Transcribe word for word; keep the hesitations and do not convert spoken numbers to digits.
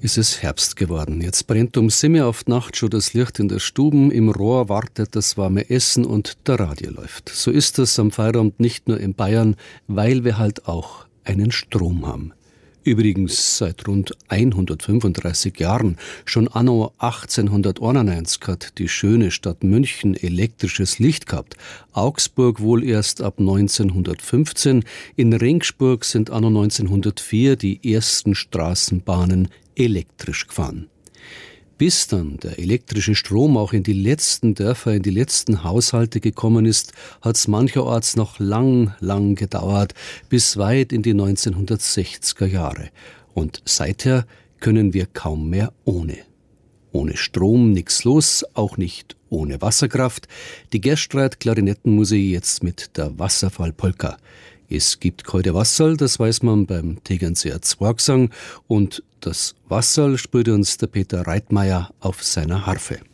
ist es Herbst geworden. Jetzt brennt um sieben auf die Nacht schon das Licht in der Stuben, im Rohr wartet das warme Essen und der Radio läuft. So ist es am Feierabend nicht nur in Bayern, weil wir halt auch einen Strom haben. Übrigens seit rund hundertfünfunddreißig Jahren. Schon anno achtzehnhunderteinundneunzig hat die schöne Stadt München elektrisches Licht gehabt. Augsburg wohl erst ab neunzehnhundertfünfzehn. In Regensburg sind anno neunzehnhundertvier die ersten Straßenbahnen elektrisch gefahren. Bis dann der elektrische Strom auch in die letzten Dörfer, in die letzten Haushalte gekommen ist, hat es mancherorts noch lang, lang gedauert, bis weit in die neunzehnhundertsechziger Jahre. Und seither können wir kaum mehr ohne. Ohne Strom nix los, auch nicht ohne Wasserkraft. Die Gerstreit Klarinetten muss ich jetzt mit der Wasserfallpolka. Es gibt kalte Wasserl, das weiß man beim Tegernseer Zwergsang, und das Wasserl spielt uns der Peter Reitmeier auf seiner Harfe.